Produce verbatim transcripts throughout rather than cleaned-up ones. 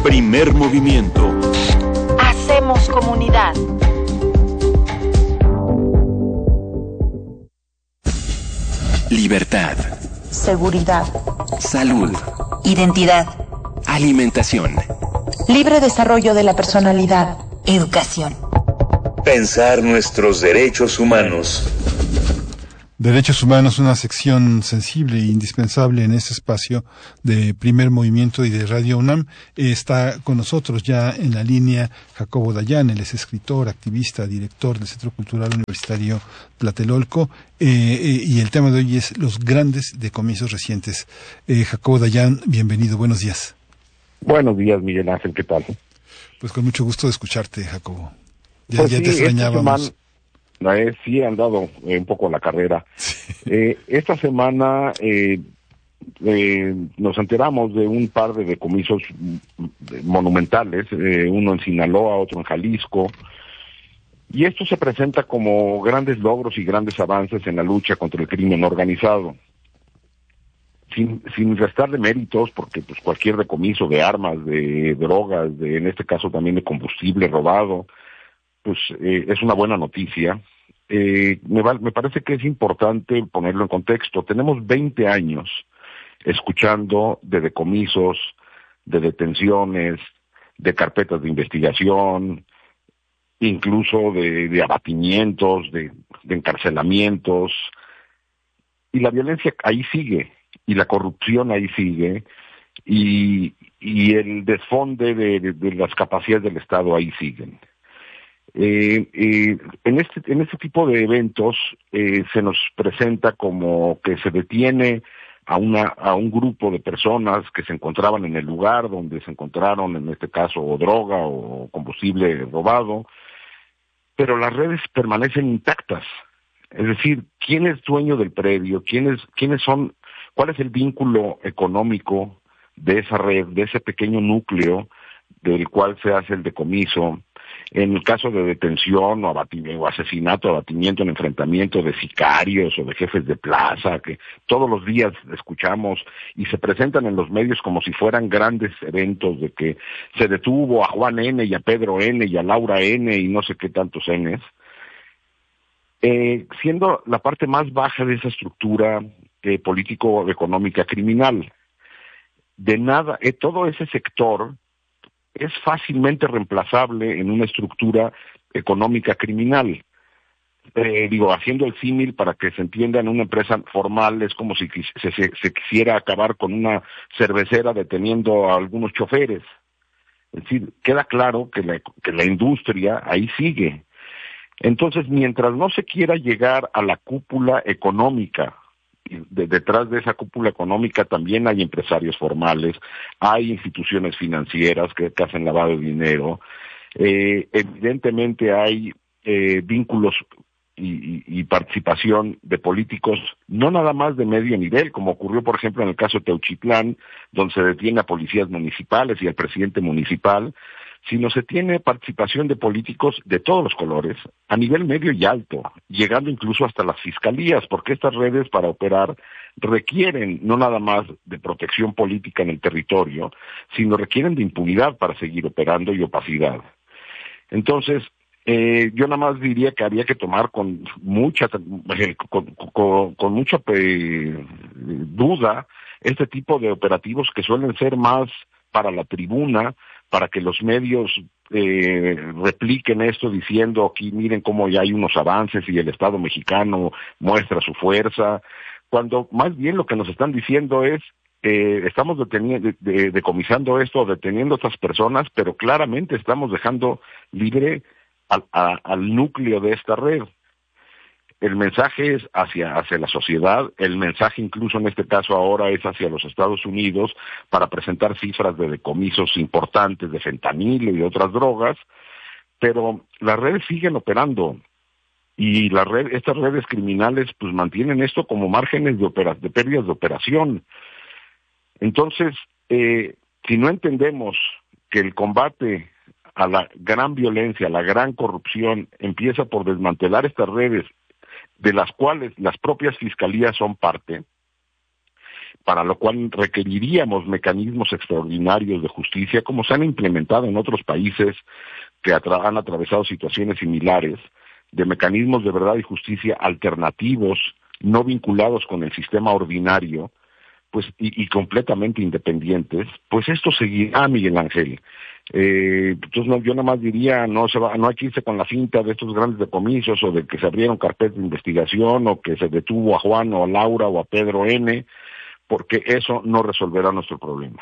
Primer movimiento. Hacemos comunidad. Libertad. Seguridad. Salud. Identidad. Alimentación. Libre desarrollo de la personalidad. Educación. Pensar nuestros derechos humanos. Derechos Humanos, una sección sensible e indispensable en este espacio de Primer Movimiento y de Radio UNAM. Está con nosotros ya en la línea Jacobo Dayan. Él es escritor, activista, director del Centro Cultural Universitario Tlatelolco, eh, eh, y el tema de hoy es los grandes decomisos recientes. Eh, Jacobo Dayan, bienvenido, buenos días. Buenos días, Miguel Ángel, ¿qué tal? Pues con mucho gusto de escucharte, Jacobo. Ya, pues ya sí, te extrañábamos. Esta semana, eh, sí, he andado eh, un poco a la carrera. Sí. Eh, esta semana eh, eh, nos enteramos de un par de decomisos monumentales, eh, uno en Sinaloa, otro en Jalisco, y esto se presenta como grandes logros y grandes avances en la lucha contra el crimen organizado. Sin, sin restarle méritos, porque pues cualquier decomiso de armas, de drogas, de en este caso también de combustible robado, pues eh, es una buena noticia. Eh, me, va, me parece que es importante ponerlo en contexto. Tenemos veinte años escuchando de decomisos, de detenciones, de carpetas de investigación, incluso de, de abatimientos, de, de encarcelamientos, y la violencia ahí sigue, y la corrupción ahí sigue, y, y el desfonde de, de, de las capacidades del Estado ahí siguen. Eh, eh, en este en este tipo de eventos eh, se nos presenta como que se detiene a una a un grupo de personas que se encontraban en el lugar donde se encontraron, en este caso, o droga o combustible robado, pero las redes permanecen intactas. Es decir, ¿quién es dueño del predio? ¿Quiénes quiénes son? ¿Cuál es el vínculo económico de esa red, de ese pequeño núcleo del cual se hace el decomiso? En el caso de detención o, abatimiento, o asesinato, abatimiento en enfrentamiento de sicarios o de jefes de plaza, que todos los días escuchamos y se presentan en los medios como si fueran grandes eventos de que se detuvo a Juan N. y a Pedro N. y a Laura N. y no sé qué tantos N's, eh, siendo la parte más baja de esa estructura eh, político-económica criminal. De nada, eh, todo ese sector es fácilmente reemplazable en una estructura económica criminal. Eh, digo, haciendo el símil para que se entienda, en una empresa formal es como si se, se, se quisiera acabar con una cervecera deteniendo a algunos choferes. Es decir, queda claro que la, que la industria ahí sigue. Entonces, mientras no se quiera llegar a la cúpula económica, De, detrás de esa cúpula económica también hay empresarios formales, hay instituciones financieras que, que hacen lavado de dinero, eh, evidentemente hay eh, vínculos y, y, y participación de políticos, no nada más de medio nivel, como ocurrió por ejemplo en el caso de Teuchitlán, donde se detiene a policías municipales y al presidente municipal, sino se tiene participación de políticos de todos los colores, a nivel medio y alto, llegando incluso hasta las fiscalías, porque estas redes para operar requieren no nada más de protección política en el territorio, sino requieren de impunidad para seguir operando y opacidad. Entonces, eh, yo nada más diría que había que tomar con mucha eh, con, con, con mucha eh, duda este tipo de operativos que suelen ser más para la tribuna, para que los medios eh, repliquen esto diciendo aquí miren cómo ya hay unos avances y el Estado mexicano muestra su fuerza, cuando más bien lo que nos están diciendo es eh, estamos deteniendo, de, de, decomisando esto, deteniendo a estas personas, pero claramente estamos dejando libre al, a, al núcleo de esta red. El mensaje es hacia, hacia la sociedad, el mensaje incluso en este caso ahora es hacia los Estados Unidos para presentar cifras de decomisos importantes de fentanilo y de otras drogas, pero las redes siguen operando y la red, estas redes criminales pues mantienen esto como márgenes de, opera, de pérdidas de operación. Entonces, eh, si no entendemos que el combate a la gran violencia, a la gran corrupción empieza por desmantelar estas redes, de las cuales las propias fiscalías son parte, para lo cual requeriríamos mecanismos extraordinarios de justicia, como se han implementado en otros países que atra- han atravesado situaciones similares, de mecanismos de verdad y justicia alternativos, no vinculados con el sistema ordinario, pues y, y completamente independientes, pues esto seguirá, Miguel Ángel. Eh, entonces no, yo nada más diría, no se va, no hay que irse con la finta de estos grandes decomisos o de que se abrieron carpetas de investigación o que se detuvo a Juan o a Laura o a Pedro N., porque eso no resolverá nuestro problema.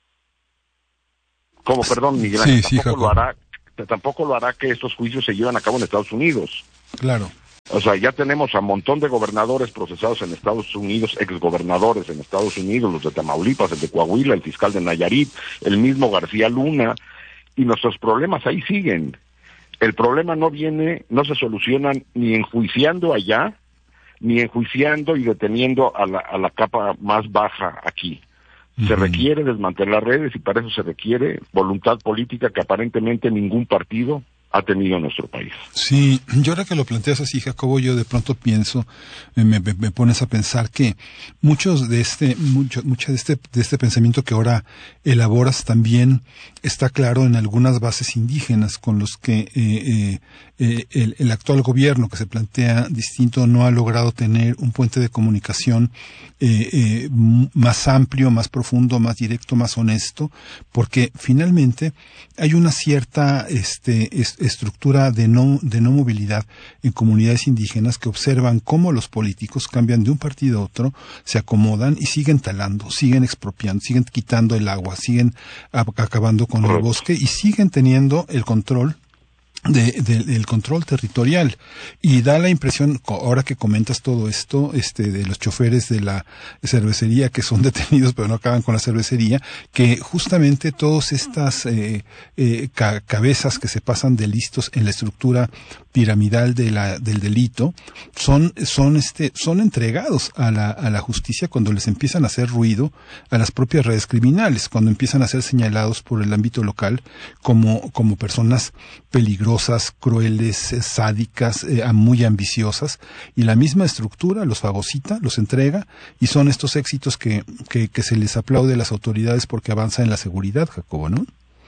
Como, perdón, Miguel Ángel, sí, tampoco sí, lo hará, tampoco lo hará que estos juicios se lleven a cabo en Estados Unidos. Claro. O sea, ya tenemos a un montón de gobernadores procesados en Estados Unidos, exgobernadores en Estados Unidos, los de Tamaulipas, el de Coahuila, el fiscal de Nayarit, el mismo García Luna, y nuestros problemas ahí siguen. El problema no viene, no se soluciona ni enjuiciando allá, ni enjuiciando y deteniendo a la, a la capa más baja aquí. Se uh-huh. requiere desmantelar redes y para eso se requiere voluntad política que aparentemente ningún partido ha tenido en nuestro país. Sí, yo ahora que lo planteas así, Jacobo, yo de pronto pienso, me, me, me pones a pensar que muchos de este, mucho, mucho de este, de este pensamiento que ahora elaboras también está claro en algunas bases indígenas con los que eh, eh, eh, el, el actual gobierno que se plantea distinto no ha logrado tener un puente de comunicación eh, eh, más amplio, más profundo, más directo, más honesto, porque finalmente hay una cierta este es, estructura de no de no movilidad en comunidades indígenas que observan cómo los políticos cambian de un partido a otro, se acomodan y siguen talando, siguen expropiando, siguen quitando el agua, siguen acabando con el bosque y siguen teniendo el control de, de, del control territorial. Y da la impresión, ahora que comentas todo esto, este, de los choferes de la cervecería que son detenidos pero no acaban con la cervecería, que justamente todas estas eh, eh, ca- cabezas que se pasan de listos en la estructura piramidal de la, del delito, son, son este, son entregados a la, a la justicia cuando les empiezan a hacer ruido a las propias redes criminales, cuando empiezan a ser señalados por el ámbito local como, como personas peligrosas, crueles, sádicas, eh, muy ambiciosas, y la misma estructura los fagocita, los entrega, y son estos éxitos que, que, que se les aplaude a las autoridades porque avanza en la seguridad, Jacobo, ¿no?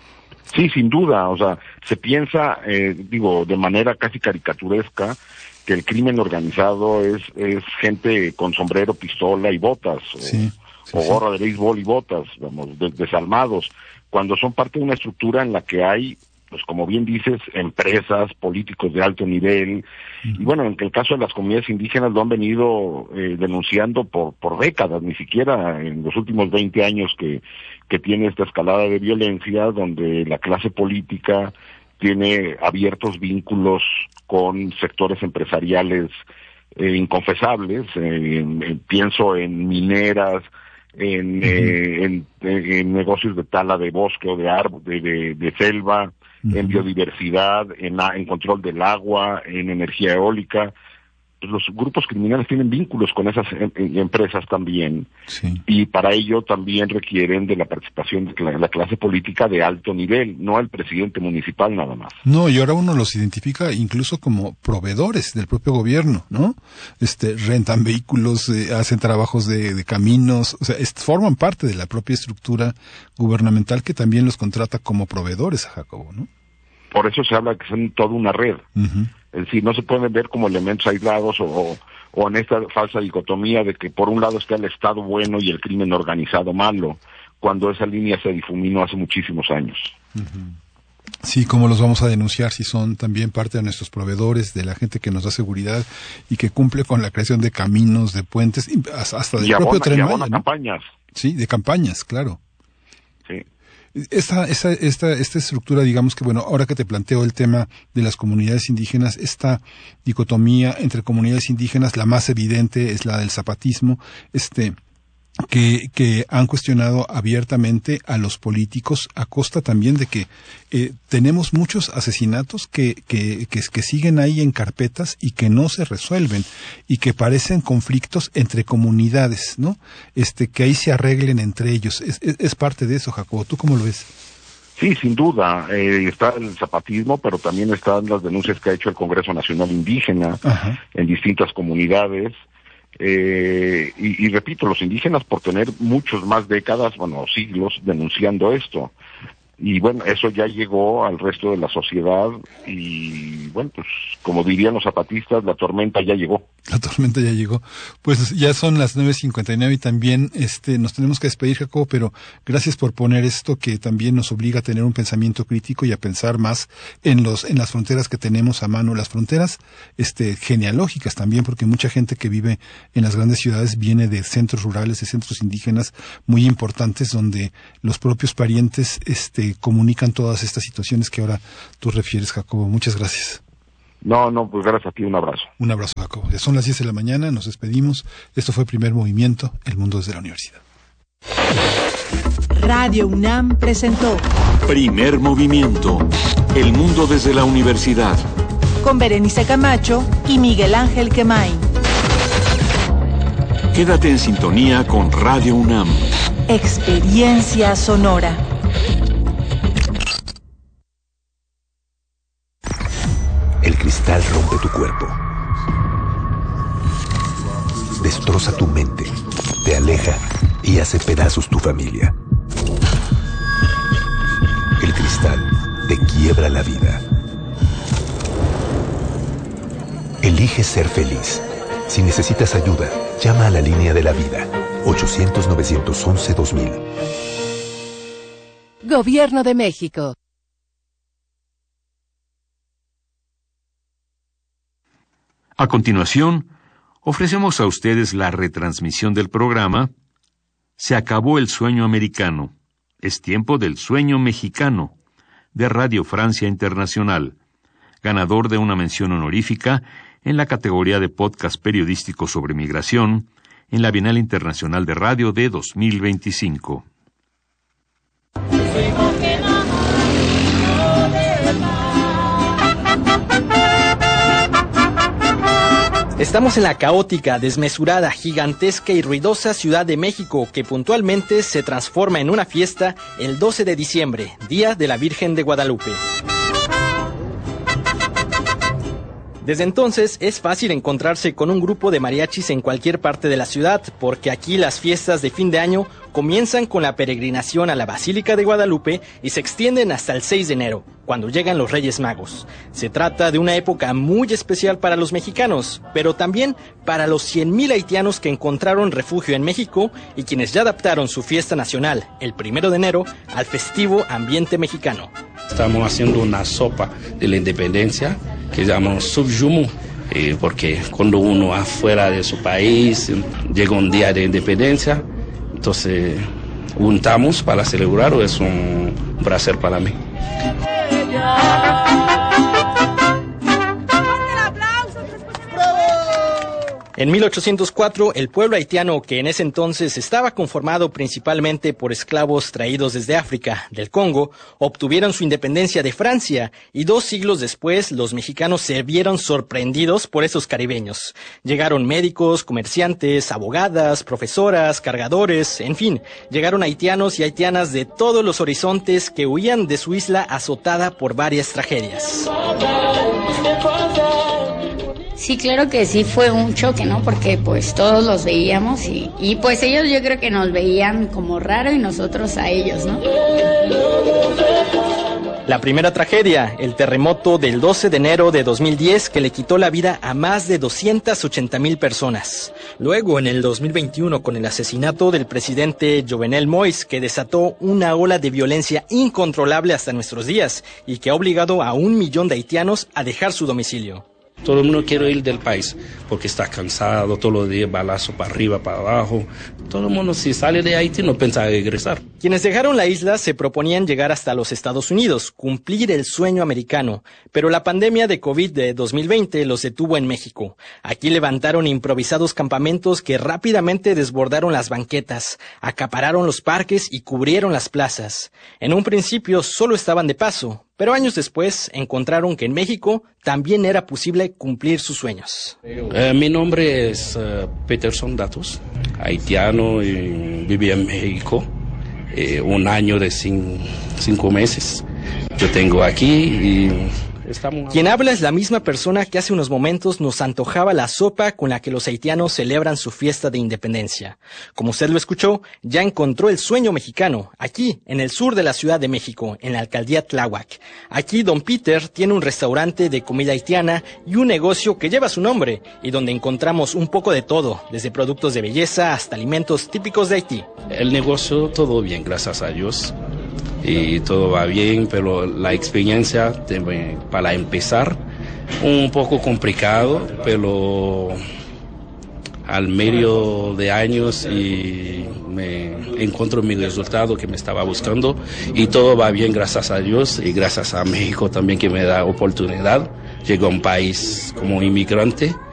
Sí, sin duda, o sea, se piensa, eh, digo, de manera casi caricaturesca, que el crimen organizado es, es gente con sombrero, pistola y botas, o, sí, sí, o gorra sí. de béisbol y botas, vamos, de, desalmados, cuando son parte de una estructura en la que hay, pues como bien dices, empresas, políticos de alto nivel, uh-huh. y bueno, en el caso de las comunidades indígenas lo han venido eh, denunciando por, por décadas, ni siquiera en los últimos veinte años que, que tiene esta escalada de violencia, donde la clase política tiene abiertos vínculos con sectores empresariales eh, inconfesables, eh, en, en, pienso en mineras, en, uh-huh. eh, en, en negocios de tala de bosque o de árbol, de, de, de selva, uh-huh. en biodiversidad, en, en control del agua, en energía eólica. Pues los grupos criminales tienen vínculos con esas em, empresas también, sí. y para ello también requieren de la participación de la, la clase política de alto nivel, no el presidente municipal nada más. No, y ahora uno los identifica incluso como proveedores del propio gobierno, ¿no? Este, rentan vehículos, eh, hacen trabajos de, de caminos, o sea, es, forman parte de la propia estructura gubernamental que también los contrata como proveedores a Jacobo, ¿no? Por eso se habla que son toda una red. Uh-huh. Es decir, no se pueden ver como elementos aislados o, o en esta falsa dicotomía de que por un lado está el Estado bueno y el crimen organizado malo, cuando esa línea se difuminó hace muchísimos años. Uh-huh. Sí, ¿cómo los vamos a denunciar si son también parte de nuestros proveedores, de la gente que nos da seguridad y que cumple con la creación de caminos, de puentes, hasta del y propio abona, Tren y Maya, abona ¿no? campañas. Sí, de campañas, claro. Sí. Esta, esta, esta, esta estructura, digamos que, bueno, ahora que te planteo el tema de las comunidades indígenas, esta dicotomía entre comunidades indígenas, la más evidente es la del zapatismo, este, que, que han cuestionado abiertamente a los políticos a costa también de que eh, tenemos muchos asesinatos que, que, que, que siguen ahí en carpetas y que no se resuelven y que parecen conflictos entre comunidades, ¿no? Este, que ahí se arreglen entre ellos. Es, es, es parte de eso, Jacobo. ¿Tú cómo lo ves? Sí, sin duda. Eh, está el zapatismo, pero también están las denuncias que ha hecho el Congreso Nacional Indígena, ajá, en distintas comunidades. Eh, y, y repito, los indígenas por tener muchos más décadas, bueno, siglos denunciando esto. Y bueno, eso ya llegó al resto de la sociedad y bueno, pues como dirían los zapatistas, la tormenta ya llegó. La tormenta ya llegó. Pues ya son las nueve cincuenta y nueve y también este nos tenemos que despedir, Jacobo, pero gracias por poner esto que también nos obliga a tener un pensamiento crítico y a pensar más en los en las fronteras que tenemos a mano, las fronteras este genealógicas también, porque mucha gente que vive en las grandes ciudades viene de centros rurales, de centros indígenas muy importantes donde los propios parientes este comunican todas estas situaciones que ahora tú refieres, Jacobo. Muchas gracias. No, no, pues gracias a ti, un abrazo. Un abrazo, Jacobo. Ya son las diez de la mañana, nos despedimos. Esto fue Primer Movimiento, El Mundo desde la Universidad. Radio UNAM presentó Primer Movimiento, El Mundo desde la Universidad. Con Berenice Camacho y Miguel Ángel Quemain. Quédate en sintonía con Radio UNAM. Experiencia sonora. El cristal rompe tu cuerpo, destroza tu mente, te aleja y hace pedazos tu familia. El cristal te quiebra la vida. Elige ser feliz. Si necesitas ayuda, llama a la línea de la vida, ochocientos, novecientos once, dos mil. Gobierno de México. A continuación, ofrecemos a ustedes la retransmisión del programa Se acabó el sueño americano, es tiempo del sueño mexicano, de Radio Francia Internacional, ganador de una mención honorífica en la categoría de podcast periodístico sobre migración en la Bienal Internacional de Radio de dos mil veinticinco. Estamos en la caótica, desmesurada, gigantesca y ruidosa Ciudad de México, que puntualmente se transforma en una fiesta el doce de diciembre, Día de la Virgen de Guadalupe. Desde entonces es fácil encontrarse con un grupo de mariachis en cualquier parte de la ciudad, porque aquí las fiestas de fin de año comienzan con la peregrinación a la Basílica de Guadalupe y se extienden hasta el seis de enero, cuando llegan los Reyes Magos. Se trata de una época muy especial para los mexicanos, pero también para los cien mil haitianos que encontraron refugio en México y quienes ya adaptaron su fiesta nacional, el primero de enero, al festivo ambiente mexicano. Estamos haciendo una sopa de la independencia que llamamos subjumu, eh, porque cuando uno afuera de su país llega un día de independencia, entonces juntamos para celebrar, es un placer para mí. En mil ochocientos cuatro, el pueblo haitiano, que en ese entonces estaba conformado principalmente por esclavos traídos desde África, del Congo, obtuvieron su independencia de Francia, y dos siglos después los mexicanos se vieron sorprendidos por esos caribeños. Llegaron médicos, comerciantes, abogadas, profesoras, cargadores, en fin, llegaron haitianos y haitianas de todos los horizontes que huían de su isla azotada por varias tragedias. Sí, claro que sí fue un choque, ¿no? Porque pues todos los veíamos y, y pues ellos yo creo que nos veían como raro y nosotros a ellos, ¿no? La primera tragedia, el terremoto del doce de enero de dos mil diez, que le quitó la vida a más de doscientas ochenta mil personas. Luego, en el dos mil veintiuno, con el asesinato del presidente Jovenel Moïse, que desató una ola de violencia incontrolable hasta nuestros días y que ha obligado a un millón de haitianos a dejar su domicilio. Todo el mundo quiere ir del país porque está cansado, todos los días balazo para arriba, para abajo. Todo el mundo si sale de Haití no piensa regresar. Quienes dejaron la isla se proponían llegar hasta los Estados Unidos, cumplir el sueño americano. Pero la pandemia de COVID de dos mil veinte los detuvo en México. Aquí levantaron improvisados campamentos que rápidamente desbordaron las banquetas, acapararon los parques y cubrieron las plazas. En un principio solo estaban de paso, pero años después encontraron que en México también era posible cumplir sus sueños. Eh, mi nombre es uh, Peterson Datos, haitiano, y viví en México eh, un año de cin, cinco meses. Yo tengo aquí y estamos... Quien habla es la misma persona que hace unos momentos nos antojaba la sopa con la que los haitianos celebran su fiesta de independencia. Como usted lo escuchó, ya encontró el sueño mexicano, aquí, en el sur de la Ciudad de México, en la alcaldía Tláhuac. Aquí don Peter tiene un restaurante de comida haitiana y un negocio que lleva su nombre, y donde encontramos un poco de todo, desde productos de belleza hasta alimentos típicos de Haití. El negocio todo bien, gracias a Dios. Y todo va bien, pero la experiencia de, para empezar un poco complicado, pero al medio de años y me encuentro mi resultado que me estaba buscando y todo va bien, gracias a Dios y gracias a México también que me da oportunidad. Llego a un país como inmigrante